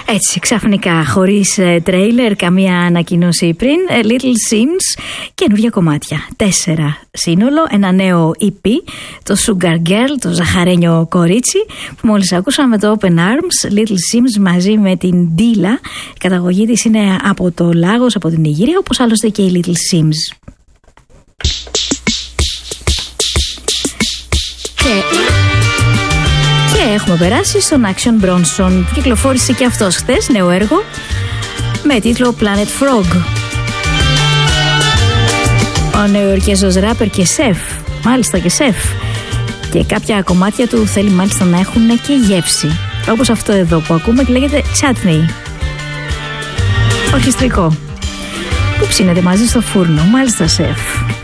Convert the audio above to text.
Έτσι, ξαφνικά, χωρίς τρέιλερ, καμία ανακοίνωση πριν, Little Sims, καινούργια κομμάτια. 4 σύνολο, ένα νέο EP, το Sugar Girl, το ζαχαρένιο κορίτσι, που μόλις ακούσαμε το Open Arms, Little Sims μαζί με την Dilla. Η καταγωγή της είναι από το Λάγος, από την Ιγυρία, όπως άλλωστε και η Little Sims. Και έχουμε περάσει στον Action Bronson, που κυκλοφόρησε και αυτός χθες νέο έργο με τίτλο Planet Frog. Ο νεοϊορκέζος ράπερ και σεφ, μάλιστα και σεφ, και κάποια κομμάτια του θέλει μάλιστα να έχουν και γεύση, όπως αυτό εδώ που ακούμε και λέγεται chutney, ορχιστρικό, που ψήνεται μαζί στο φούρνο. Μάλιστα σεφ.